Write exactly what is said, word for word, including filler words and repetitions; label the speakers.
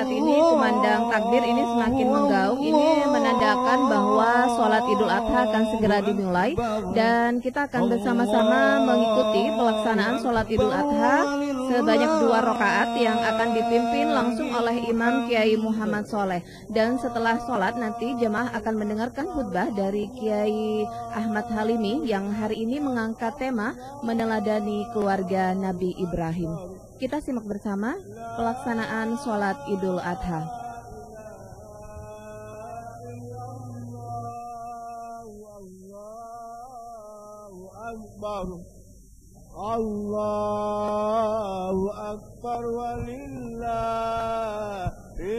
Speaker 1: saat ini kumandang takbir ini semakin menggaung. Ini menandakan bahwa sholat Idul Adha akan segera dimulai dan kita akan bersama-sama mengikuti pelaksanaan sholat Idul Adha sebanyak dua rakaat yang akan dipimpin langsung oleh Imam Kiai Muhammad Soleh. Dan setelah sholat nanti jemaah akan mendengarkan khutbah dari Kiai Ahmad Halimi yang hari ini mengangkat tema meneladani keluarga Nabi Ibrahim. Kita simak bersama pelaksanaan sholat Idul Adha.
Speaker 2: Allahu Akbar walillah